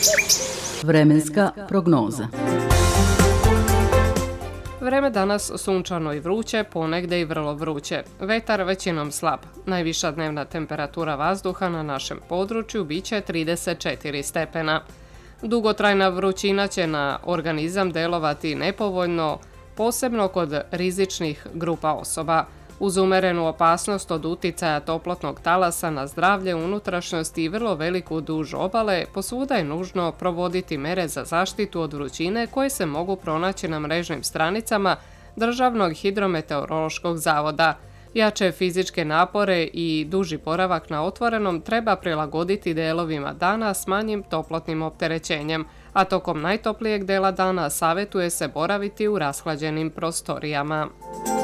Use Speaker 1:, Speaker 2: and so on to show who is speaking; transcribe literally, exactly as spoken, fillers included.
Speaker 1: Vremenska prognoza.
Speaker 2: Vreme danas sunčano i vruće, ponegde i vrlo vruće. Vetar većinom slab. Najviša dnevna temperatura vazduha na našem području biće trideset četiri stepena. Dugotrajna vrućina će na organizam delovati nepovoljno, posebno kod rizičnih grupa osoba. Uz umerenu opasnost od uticaja toplotnog talasa na zdravlje unutrašnjosti i vrlo veliku duž obale, posvuda je nužno provoditi mere za zaštitu od vrućine koje se mogu pronaći na mrežnim stranicama Državnog hidrometeorološkog zavoda. Jače fizičke napore i duži boravak na otvorenom treba prilagoditi delovima dana s manjim toplotnim opterećenjem, a tokom najtoplijeg dela dana savjetuje se boraviti u rashlađenim prostorijama.